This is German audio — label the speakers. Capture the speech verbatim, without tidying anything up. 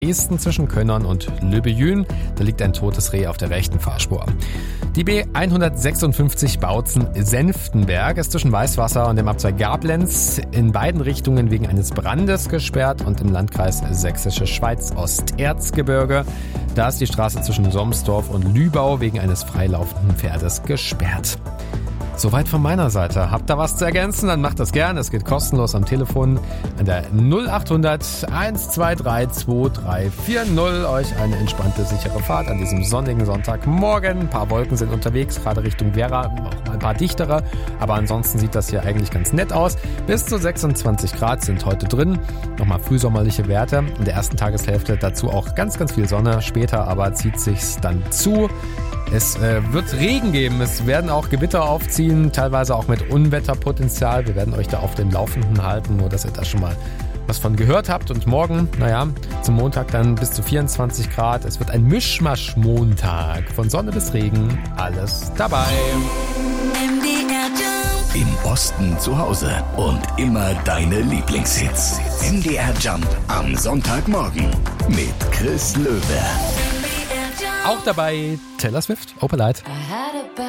Speaker 1: Dresden zwischen Könnern und Löbejün. Da liegt ein totes Reh auf der rechten Fahrspur. Die B hundertsechsundfünfzig Bautzen-Senftenberg ist zwischen Weißwasser und dem Abzweig Gablenz in beiden Richtungen wegen eines Brandes gesperrt und im Landkreis Sächsische Schweiz Osterzgebirge. Da ist die Straße zwischen Somsdorf und Lübau wegen eines freilaufenden Pferdes gesperrt. Soweit von meiner Seite. Habt ihr was zu ergänzen, dann macht das gern. Es geht kostenlos am Telefon an der null achthundert eins zwei drei zwei drei vier null. Euch eine entspannte, sichere Fahrt an diesem sonnigen Sonntagmorgen. Ein paar Wolken sind unterwegs, gerade Richtung Werra, auch mal ein paar dichtere. Aber ansonsten sieht das hier eigentlich ganz nett aus. Bis zu sechsundzwanzig Grad sind heute drin. Nochmal frühsommerliche Werte. In der ersten Tageshälfte dazu auch ganz, ganz viel Sonne. Später aber zieht sich's dann zu. Es äh, wird Regen geben, es werden auch Gewitter aufziehen, teilweise auch mit Unwetterpotenzial. Wir werden euch da auf dem Laufenden halten, nur dass ihr da schon mal was von gehört habt. Und morgen, naja, zum Montag dann bis zu vierundzwanzig Grad. Es wird ein Mischmasch-Montag. Von Sonne bis Regen, alles dabei.
Speaker 2: Im Osten zu Hause und immer deine Lieblingshits. M D R Jump am Sonntagmorgen mit Chris Löwe.
Speaker 1: Auch dabei Taylor Swift, Opalite.